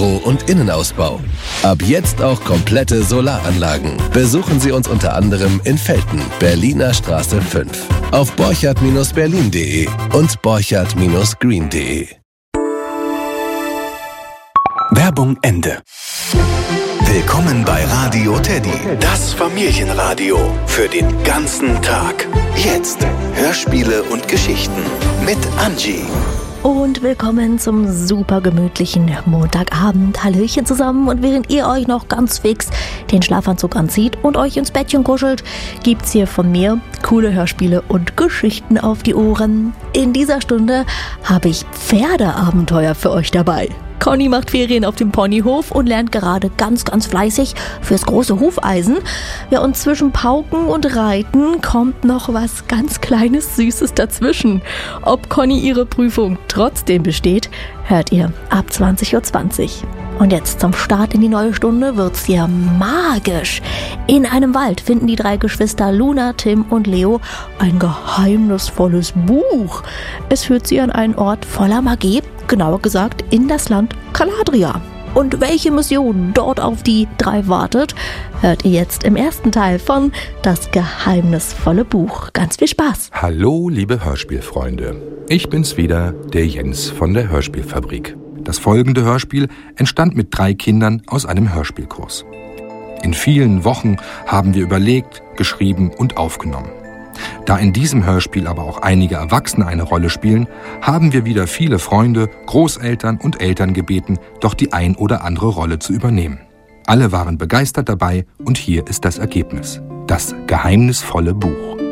Büro- und Innenausbau. Ab jetzt auch komplette Solaranlagen. Besuchen Sie uns unter anderem in Velten, Berliner Straße 5, auf borchardt-berlin.de und borchardt-green.de. Werbung Ende. Willkommen bei Radio Teddy, das Familienradio für den ganzen Tag. Jetzt Hörspiele und Geschichten mit Angie. Und willkommen zum super gemütlichen Montagabend. Hallöchen zusammen. Und während ihr euch noch ganz fix den Schlafanzug anzieht und euch ins Bettchen kuschelt, gibt's hier von mir coole Hörspiele und Geschichten auf die Ohren. In dieser Stunde habe ich Pferdeabenteuer für euch dabei. Conny macht Ferien auf dem Ponyhof und lernt gerade ganz fleißig fürs große Hufeisen. Ja, und zwischen Pauken und Reiten kommt noch was ganz Kleines, Süßes dazwischen. Ob Conny ihre Prüfung trotzdem besteht, hört ihr ab 20:20 Uhr. Und jetzt zum Start in die neue Stunde wird's hier magisch. In einem Wald finden die 3 Geschwister Luna, Tim und Leo ein geheimnisvolles Buch. Es führt sie an einen Ort voller Magie, genauer gesagt in das Land Caladria. Und welche Mission dort auf die 3 wartet, hört ihr jetzt im ersten Teil von Das geheimnisvolle Buch. Ganz viel Spaß! Hallo, liebe Hörspielfreunde. Ich bin's wieder, der Jens von der Hörspielfabrik. Das folgende Hörspiel entstand mit 3 Kindern aus einem Hörspielkurs. In vielen Wochen haben wir überlegt, geschrieben und aufgenommen. Da in diesem Hörspiel aber auch einige Erwachsene eine Rolle spielen, haben wir wieder viele Freunde, Großeltern und Eltern gebeten, doch die ein oder andere Rolle zu übernehmen. Alle waren begeistert dabei und hier ist das Ergebnis: Das geheimnisvolle Buch.